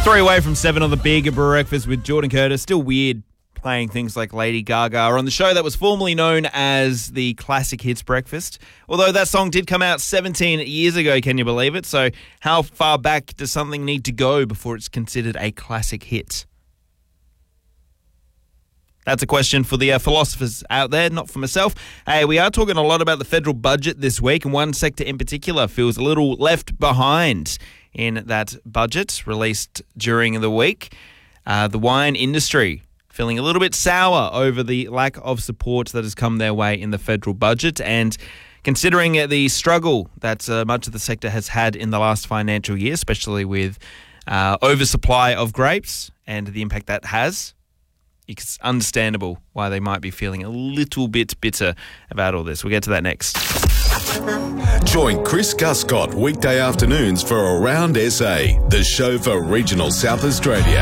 3 away from 7 on the Big Breakfast with Jordan Curtis. Still weird playing things like Lady Gaga on the show that was formerly known as the Classic Hits Breakfast. Although that song did come out 17 years ago, can you believe it? So how far back does something need to go before it's considered a classic hit? That's a question for the philosophers out there, not for myself. Hey, we are talking a lot about the federal budget this week, and one sector in particular feels a little left behind in that budget released during the week. The wine industry feeling a little bit sour over the lack of support that has come their way in the federal budget, and considering the struggle that much of the sector has had in the last financial year, especially with oversupply of grapes and the impact that has, it's understandable why they might be feeling a little bit bitter about all this. We'll get to that next. Join Chris Guscott weekday afternoons for Around SA, the show for regional South Australia.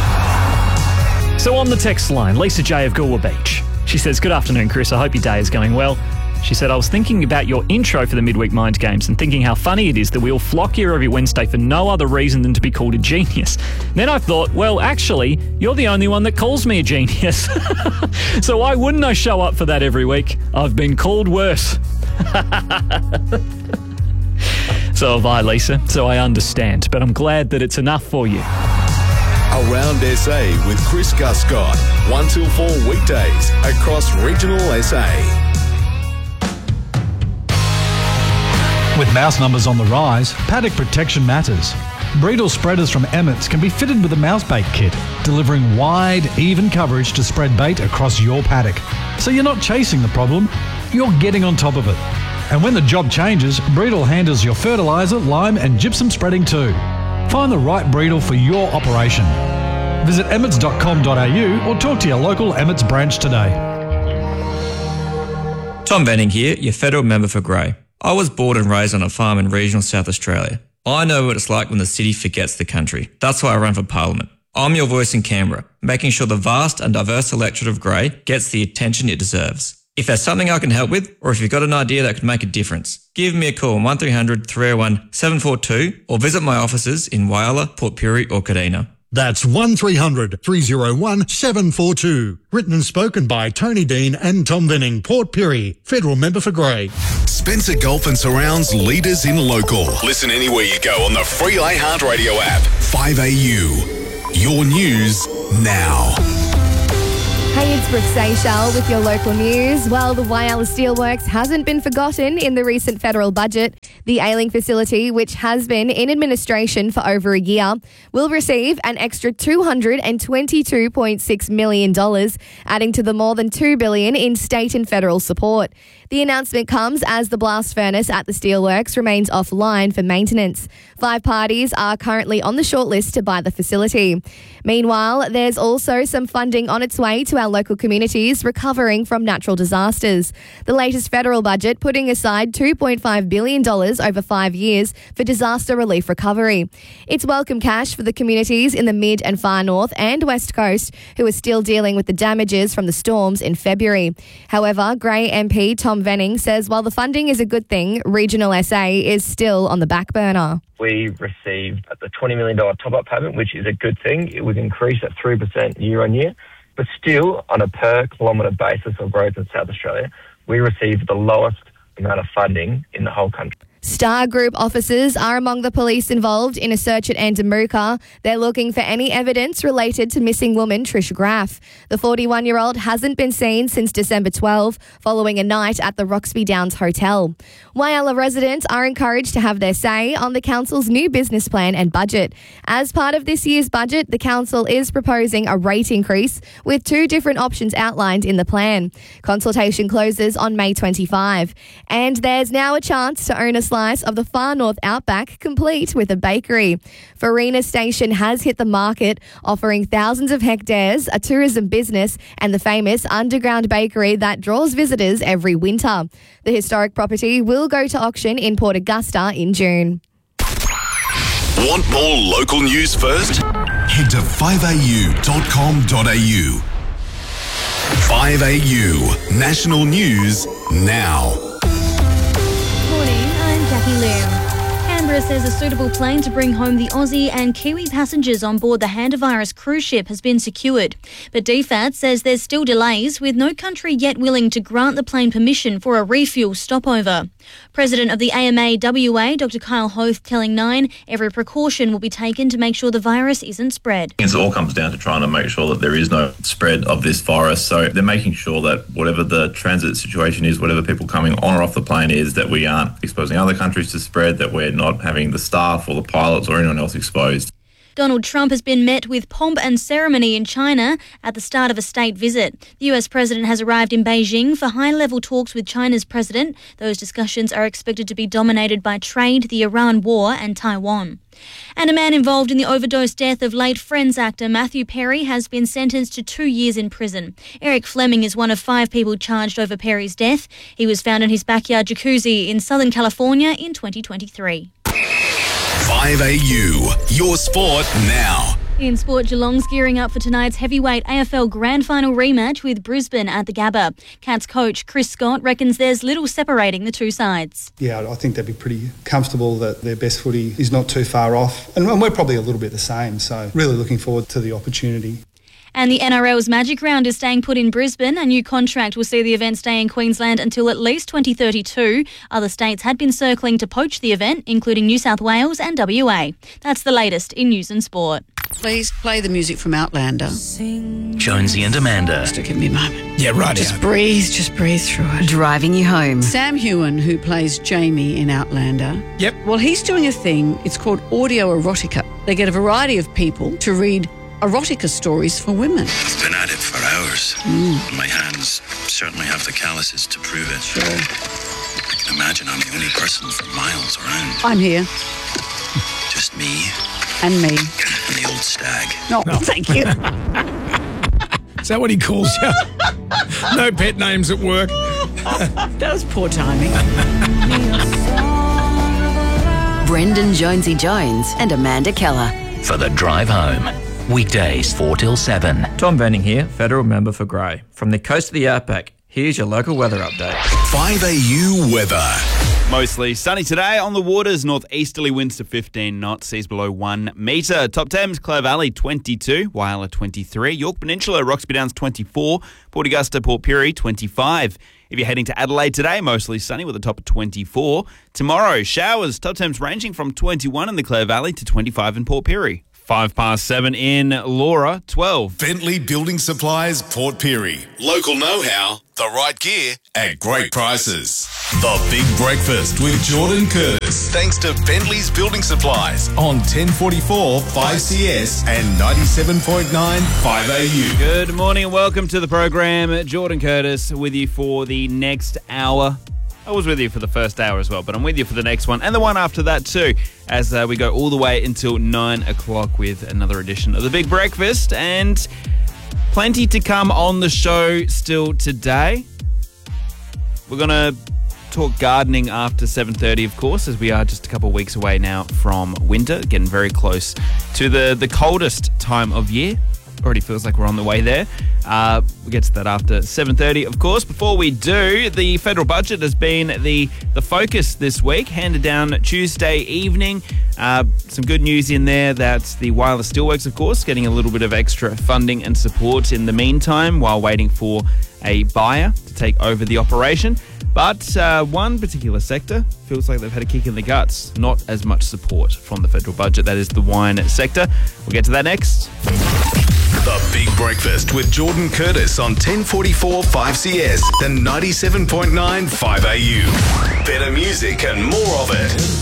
So on the text line, Lisa J of Goolwa Beach. She says, "Good afternoon, Chris. I hope your day is going well." She said, "I was thinking about your intro for the Midweek Mind Games and thinking how funny it is that we all flock here every Wednesday for no other reason than to be called a genius. Then I thought, well, actually, you're the only one that calls me a genius. So why wouldn't I show up for that every week? I've been called worse." So have I, Lisa. So I understand. But I'm glad that it's enough for you. Around SA with Chris Guscott, 1 till 4 weekdays across regional SA. With mouse numbers on the rise, paddock protection matters. Breedle spreaders from Emmett's can be fitted with a mouse bait kit, delivering wide, even coverage to spread bait across your paddock. So you're not chasing the problem, you're getting on top of it. And when the job changes, Breedle handles your fertiliser, lime and gypsum spreading too. Find the right Breedle for your operation. Visit emmets.com.au or talk to your local Emmett's branch today. Tom Benning here, your federal member for Grey. I was born and raised on a farm in regional South Australia. I know what it's like when the city forgets the country. That's why I run for Parliament. I'm your voice in Canberra, making sure the vast and diverse electorate of Grey gets the attention it deserves. If there's something I can help with, or if you've got an idea that could make a difference, give me a call on 1300 301 742 or visit my offices in Whyalla, Port Pirie or Kadina. That's 1300 301 742. Written and spoken by Tony Dean and Tom Venning, Port Pirie, Federal Member for Grey. Spencer Gulf and Surrounds leaders in local. Listen anywhere you go on the free iHeartRadio app. 5AU. Your news now. Hey, it's Brooke Seychelles with your local news. Well, the Whyalla Steelworks hasn't been forgotten in the recent federal budget. The Ailing facility, which has been in administration for over a year, will receive an extra $222.6 million, adding to the more than $2 billion in state and federal support. The announcement comes as the blast furnace at the steelworks remains offline for maintenance. 5 parties are currently on the shortlist to buy the facility. Meanwhile, there's also some funding on its way to our local communities recovering from natural disasters. The latest federal budget putting aside $2.5 billion over 5 years for disaster relief recovery. It's welcome cash for the communities in the mid and far north and west coast who are still dealing with the damages from the storms in February. However, Grey MP Tom Venning says while the funding is a good thing, regional SA is still on the back burner. We received the $20 million top-up payment, which is a good thing. It was increased at 3% year on year, but still on a per kilometre basis of roads in South Australia, we received the lowest amount of funding in the whole country. Star Group officers are among the police involved in a search at Andamooka. They're looking for any evidence related to missing woman Trish Graff. The 41-year-old hasn't been seen since December 12, following a night at the Roxby Downs Hotel. Whyalla residents are encouraged to have their say on the council's new business plan and budget. As part of this year's budget, the council is proposing a rate increase with 2 different options outlined in the plan. Consultation closes on May 25. And there's now a chance to own a slice of the far north outback, complete with a bakery. Farina Station has hit the market, offering thousands of hectares, a tourism business, and the famous underground bakery that draws visitors every winter. The historic property will go to auction in Port Augusta in June. Want more local news first? Head to 5au.com.au. 5AU, national news now. Morning, I'm Jackie Liu. Emirates says a suitable plane to bring home the Aussie and Kiwi passengers on board the Handavirus cruise ship has been secured. But DFAT says there's still delays, with no country yet willing to grant the plane permission for a refuel stopover. President of the AMA WA, Dr Kyle Hoth, telling Nine every precaution will be taken to make sure the virus isn't spread. It all comes down to trying to make sure that there is no spread of this virus. So they're making sure that whatever the transit situation is, whatever people coming on or off the plane is, that we aren't exposing other countries to spread, that we're not having the staff or the pilots or anyone else exposed. Donald Trump has been met with pomp and ceremony in China at the start of a state visit. The US president has arrived in Beijing for high-level talks with China's president. Those discussions are expected to be dominated by trade, the Iran war and Taiwan. And a man involved in the overdose death of late Friends actor Matthew Perry has been sentenced to 2 years in prison. Eric Fleming is one of 5 people charged over Perry's death. He was found in his backyard jacuzzi in Southern California in 2023. 5AU, your sport now. In sport, Geelong's gearing up for tonight's heavyweight AFL Grand Final rematch with Brisbane at the Gabba. Cats coach Chris Scott reckons there's little separating the two sides. Yeah, I think they'd be pretty comfortable that their best footy is not too far off. And we're probably a little bit the same, so really looking forward to the opportunity. And the NRL's Magic Round is staying put in Brisbane. A new contract will see the event stay in Queensland until at least 2032. Other states had been circling to poach the event, including New South Wales and WA. That's the latest in news and sport. Please play the music from Outlander. Jonesy and Amanda. Just give me a moment. Yeah, right. Just breathe through it. Driving you home. Sam Heughan, who plays Jamie in Outlander. Yep. Well, he's doing a thing, it's called audio erotica. They get a variety of people to read erotica stories for women. I've been at it for hours. My hands certainly have the calluses to prove it. Sure. Imagine I'm the only person for miles around. I'm here. Just me. And me. And the old stag. No, thank you. Is that what he calls you? No pet names at work. That was poor timing. Brendan Jonesy Jones and Amanda Keller. For the drive home. Weekdays 4 till 7. Tom Venning here, Federal Member for Grey. From the coast of the outback, here's your local weather update. 5AU weather. Mostly sunny today on the waters. Northeasterly winds to 15 knots, seas below 1 metre. Top Thames, Clare Valley 22, Whyalla 23, York Peninsula, Roxby Downs 24, Port Augusta, Port Pirie 25. If you're heading to Adelaide today, mostly sunny with a top of 24. Tomorrow, showers, Top Thames ranging from 21 in the Clare Valley to 25 in Port Pirie. 7:05 in Laura, 12. Bentley Building Supplies, Port Pirie. Local know-how, the right gear at great prices. The Big Breakfast with Jordan Curtis. Thanks to Bentley's Building Supplies on 1044 5CS and 97.9 5AU. Good morning and welcome to the program. Jordan Curtis with you for the next hour. I was with you for the first hour as well, but I'm with you for the next one and the one after that too, as we go all the way until 9 o'clock with another edition of The Big Breakfast, and plenty to come on the show still today. We're going to talk gardening after 7:30, of course, as we are just a couple of weeks away now from winter, getting very close to the coldest time of year. Already feels like we're on the way there. We'll get to that after 7:30, of course. Before we do, the federal budget has been the focus this week, handed down Tuesday evening. Some good news in there that the Whyalla Steelworks, of course, getting a little bit of extra funding and support in the meantime while waiting for a buyer to take over the operation. But one particular sector feels like they've had a kick in the guts. Not as much support from the federal budget. That is the wine sector. We'll get to that next. The Big Breakfast with Jordan Curtis on 1044 5CS and 97.9 5AU. Better music and more of it.